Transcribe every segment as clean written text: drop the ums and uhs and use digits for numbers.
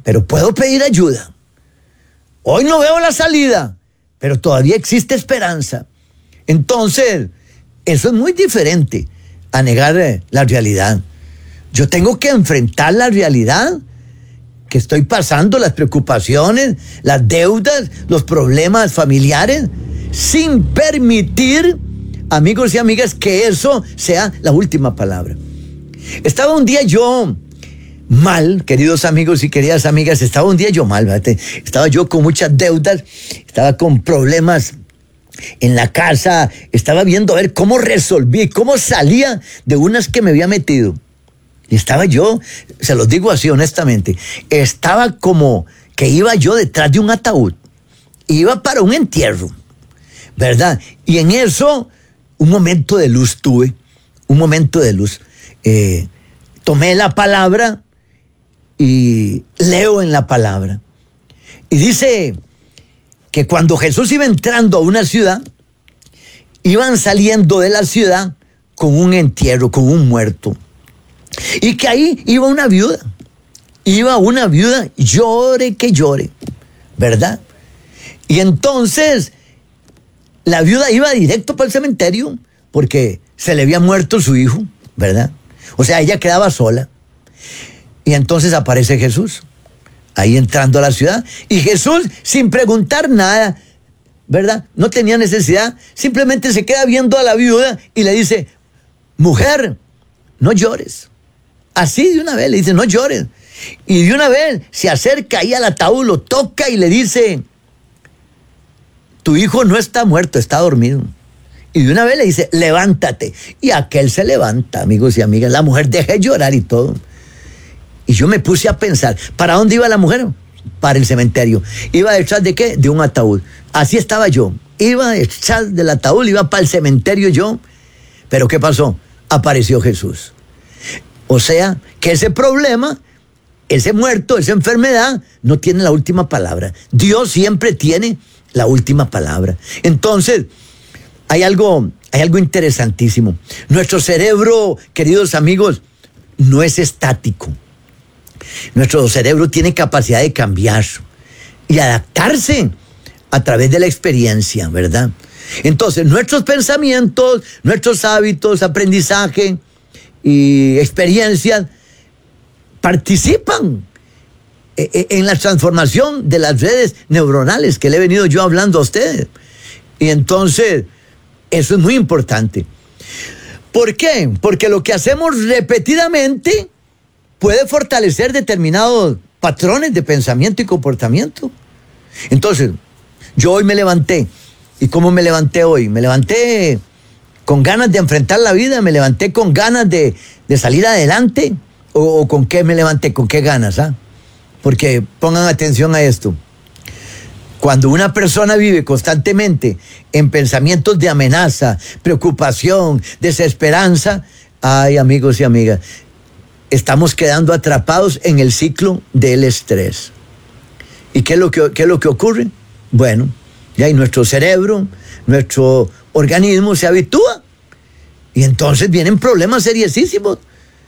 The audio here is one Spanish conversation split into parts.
pero puedo pedir ayuda. Hoy no veo la salida, pero todavía existe esperanza. Entonces, eso es muy diferente a negar la realidad. Yo tengo que enfrentar la realidad que estoy pasando, las preocupaciones, las deudas, los problemas familiares, sin permitir, amigos y amigas, que eso sea la última palabra. Estaba un día yo mal, queridos amigos y queridas amigas, estaba un día yo mal, ¿verdad? Estaba yo con muchas deudas, estaba con problemas en la casa, estaba viendo a ver cómo resolví, cómo salía de unas que me había metido. Y estaba yo, se los digo así honestamente, estaba como que iba yo detrás de un ataúd, iba para un entierro, ¿verdad? Y en eso, un momento de luz tuve, un momento de luz. Tomé la palabra y leo en la palabra. Y dice que cuando Jesús iba entrando a una ciudad, iban saliendo de la ciudad con un entierro, con un muerto. Y que ahí iba una viuda, llore que llore, ¿verdad? Y entonces la viuda iba directo para el cementerio porque se le había muerto su hijo, ¿verdad? O sea, ella quedaba sola. Y entonces aparece Jesús, ahí entrando a la ciudad. Y Jesús, sin preguntar nada, ¿verdad? No tenía necesidad, simplemente se queda viendo a la viuda y le dice, mujer, no llores. Así de una vez le dice, no llores. Y de una vez se acerca ahí al ataúd, lo toca y le dice, tu hijo no está muerto, está dormido. Y de una vez le dice, levántate. Y aquel se levanta, amigos y amigas. La mujer deja de llorar y todo. Y yo me puse a pensar, ¿para dónde iba la mujer? Para el cementerio. ¿Iba detrás de qué? De un ataúd. Así estaba yo. Iba detrás del ataúd, iba para el cementerio yo. Pero ¿qué pasó? Apareció Jesús. O sea, que ese problema, ese muerto, esa enfermedad, no tiene la última palabra. Dios siempre tiene la última palabra. Entonces, hay algo interesantísimo. Nuestro cerebro, queridos amigos, no es estático. Nuestro cerebro tiene capacidad de cambiar y adaptarse a través de la experiencia, ¿verdad? Entonces, nuestros pensamientos, nuestros hábitos, aprendizaje y experiencias participan en la transformación de las redes neuronales que le he venido yo hablando a ustedes. Y entonces, eso es muy importante. ¿Por qué? Porque lo que hacemos repetidamente puede fortalecer determinados patrones de pensamiento y comportamiento. Entonces, yo hoy me levanté. ¿Y cómo me levanté hoy? Me levanté con ganas de enfrentar la vida, me levanté con ganas de salir adelante. ¿O con qué me levanté? ¿Con qué ganas? Porque pongan atención a esto. Cuando una persona vive constantemente en pensamientos de amenaza, preocupación, desesperanza, ay, amigos y amigas, estamos quedando atrapados en el ciclo del estrés. ¿Y qué es lo que ocurre? Bueno, ya nuestro cerebro, nuestro organismo se habitúa y entonces vienen problemas seriosísimos.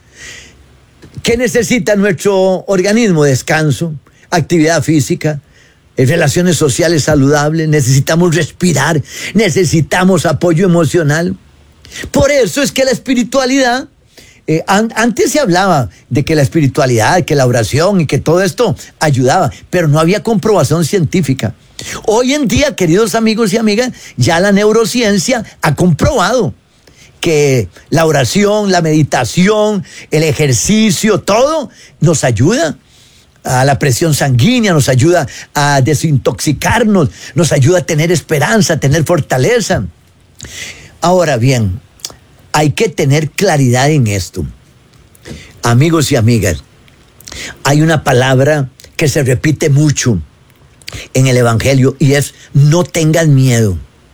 ¿Qué necesita nuestro organismo? Descanso, actividad física, relaciones sociales saludables, necesitamos respirar, necesitamos apoyo emocional. Por eso es que la espiritualidad, antes se hablaba de que la espiritualidad, que la oración y que todo esto ayudaba, pero no había comprobación científica. Hoy en día, queridos amigos y amigas, ya la neurociencia ha comprobado que la oración, la meditación, el ejercicio, todo nos ayuda a la presión sanguínea, nos ayuda a desintoxicarnos, nos ayuda a tener esperanza, a tener fortaleza. Ahora bien, hay que tener claridad en esto. Amigos y amigas, hay una palabra que se repite mucho en el Evangelio y es no tengan miedo.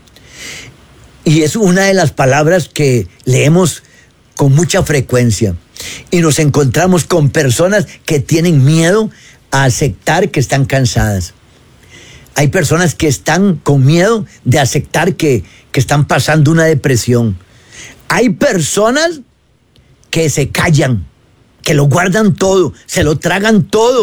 Y es una de las palabras que leemos con mucha frecuencia. Y nos encontramos con personas que tienen miedo a aceptar que están cansadas. Hay personas que están con miedo de aceptar que están pasando una depresión. Hay personas que se callan, que lo guardan todo, se lo tragan todo.